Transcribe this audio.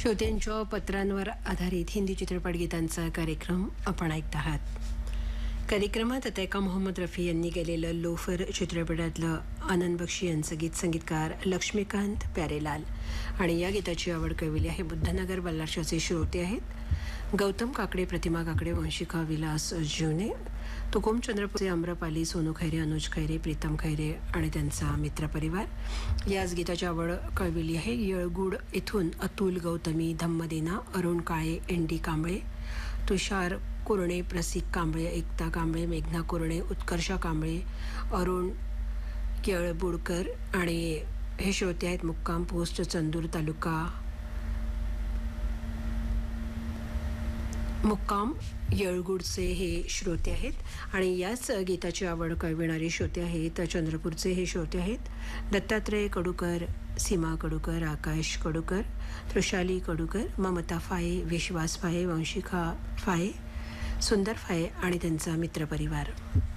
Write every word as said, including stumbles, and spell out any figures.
श्रोत्यांच्या पत्रांवर आधारित हिंदी चित्रपट गीतांचा कार्यक्रम आपण ऐकत आहात. कार्यक्रमात आता एका मोहम्मद रफी यांनी केलेलं लोफर चित्रपटातलं आनंद बक्षी यांचं गीत संगीतकार लक्ष्मीकांत प्यारेलाल आणि या गीताची आवड कळविली आहे बुद्धनगर बल्लारशाचे श्रोते आहेत गौतम काकडे, प्रतिमा काकडे, वंशिका विलास जीवने, तुकोम चंद्रपूरचे अम्रपाली, सोनू खैरे, अनुज खैरे, प्रीतम खैरे आणि त्यांचा मित्रपरिवार. याच गीताची आवड कळविली आहे येळगुड इथून अतुल गौतमी, धम्मदेना, अरुण काळे, एन डी कांबळे, तुषार कुरणे, प्रसिक कांबळे, एकता कांबळे, मेघना कुरणे, उत्कर्षा कांबळे, अरुण केळबुडकर आणि हे श्रोते आहेत मुक्काम पोस्ट चंदूर तालुका मुक्काम येळगुडचे हे श्रोते आहेत आणि याच गीताची आवड कळविणारे श्रोते आहेत चंद्रपूरचे हे श्रोते आहेत दत्तात्रय कडूकर, सीमा कडूकर, आकाश कडूकर, त्रिशाली कडूकर, ममता फाये, विश्वास फाये, वंशिका फाये, सुंदर फाये आणि त्यांचा मित्रपरिवार.